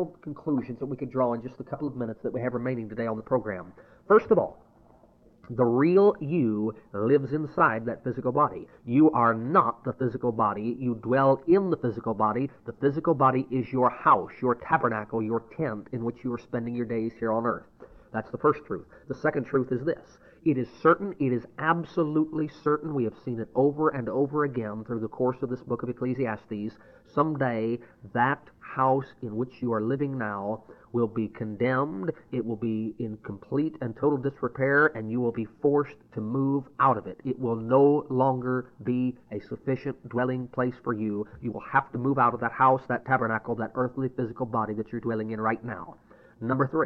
wonderful conclusions that we could draw in just the couple of minutes that we have remaining today on the program. First of all, the real you lives inside that physical body. You are not the physical body. You dwell in the physical body. The physical body is your house, your tabernacle, your tent in which you are spending your days here on earth. That's the first truth. The second truth is this. It is certain, it is absolutely certain, we have seen it over and over again through the course of this book of Ecclesiastes, someday that house in which you are living now will be condemned, it will be in complete and total disrepair, and you will be forced to move out of it. It will no longer be a sufficient dwelling place for you. You will have to move out of that house, that tabernacle, that earthly physical body that you're dwelling in right now. Number three,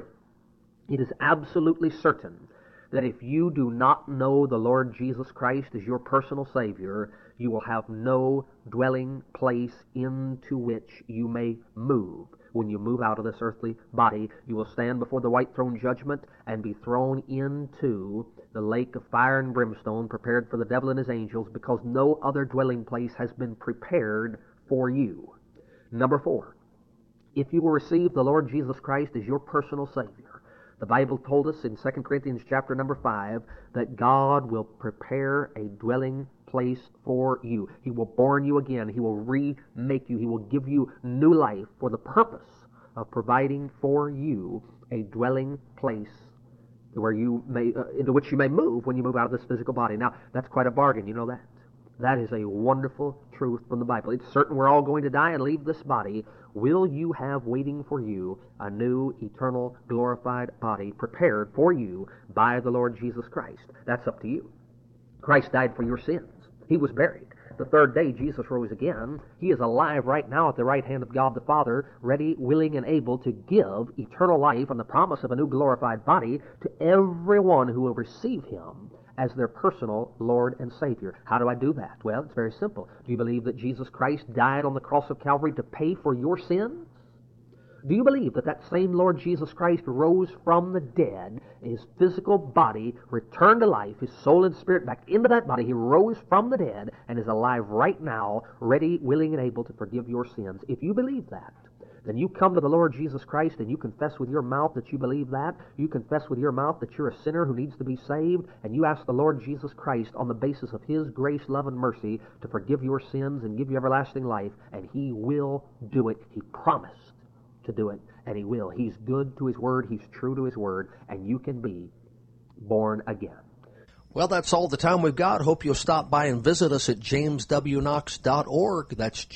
it is absolutely certain that if you do not know the Lord Jesus Christ as your personal Savior, you will have no dwelling place into which you may move. When you move out of this earthly body, you will stand before the white throne judgment and be thrown into the lake of fire and brimstone prepared for the devil and his angels, because no other dwelling place has been prepared for you. Number four, if you will receive the Lord Jesus Christ as your personal Savior, the Bible told us in 2 Corinthians chapter number 5 that God will prepare a dwelling place for you. He will born you again. He will remake you. He will give you new life for the purpose of providing for you a dwelling place where you may, into which you may move when you move out of this physical body. Now, that's quite a bargain. You know that? That is a wonderful truth from the Bible. It's certain we're all going to die and leave this body. Will you have waiting for you a new, eternal, glorified body prepared for you by the Lord Jesus Christ? That's up to you. Christ died for your sins. He was buried. The third day, Jesus rose again. He is alive right now at the right hand of God the Father, ready, willing, and able to give eternal life and the promise of a new glorified body to everyone who will receive Him as their personal Lord and Savior. How do I do that? Well, it's very simple. Do you believe that Jesus Christ died on the cross of Calvary to pay for your sins? Do you believe that that same Lord Jesus Christ rose from the dead, his physical body returned to life, his soul and spirit back into that body? He rose from the dead and is alive right now, ready, willing, and able to forgive your sins. If you believe that, then you come to the Lord Jesus Christ and you confess with your mouth that you believe that. You confess with your mouth that you're a sinner who needs to be saved, and you ask the Lord Jesus Christ on the basis of His grace, love, and mercy to forgive your sins and give you everlasting life, and He will do it. He promised to do it, and He will. He's good to His word. He's true to His word, and you can be born again. Well, that's all the time we've got. Hope you'll stop by and visit us at jameswknox.org. That's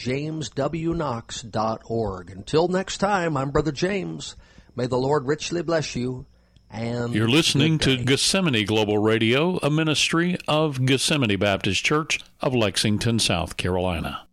jameswknox.org. Until next time, I'm Brother James. May the Lord richly bless you. And you're listening to Gethsemane Global Radio, a ministry of Gethsemane Baptist Church of Lexington, South Carolina.